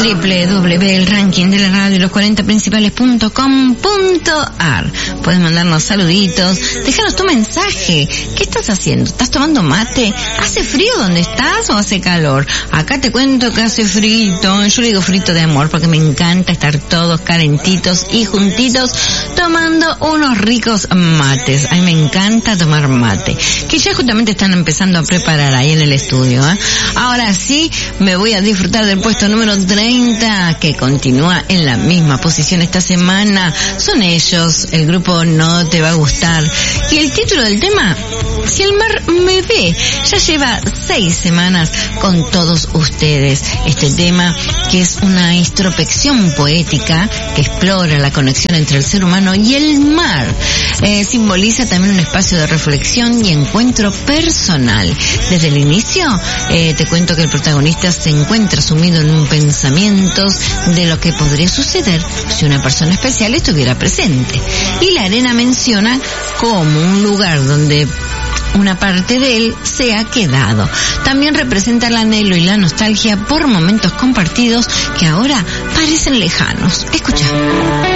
www.elrankingdelaradio y los 40 principales.com.ar. Puedes mandarnos saluditos, déjanos tu mensaje. ¿Qué estás haciendo? ¿Estás tomando mate? ¿Hace frío donde estás o hace calor? Acá te cuento que hace frito. Yo le digo frito de amor porque me encanta estar todos calentitos y juntitos tomando unos ricos mates. A mí me encanta tomar mate, que ya justamente están empezando a preparar ahí en el estudio, ¿eh? Ahora sí, me voy a disfrutar del puesto número 30, que continúa en la misma posición esta semana. Son ellos, el grupo No Te Va a Gustar. Y el título del tema, Si el mar me ve, ya lleva 6 semanas con todos ustedes. Este tema, que es una introspección poética que explora la conexión entre el ser humano y el mar, simboliza también un espacio de reflexión y encuentro personal. Desde el inicio, te cuento que el protagonista se encuentra sumido en un pensamiento de lo que podría suceder si una persona especial estuviera presente. Y la arena menciona como un lugar donde una parte de él se ha quedado. También representa el anhelo y la nostalgia por momentos compartidos que ahora parecen lejanos. Escucha.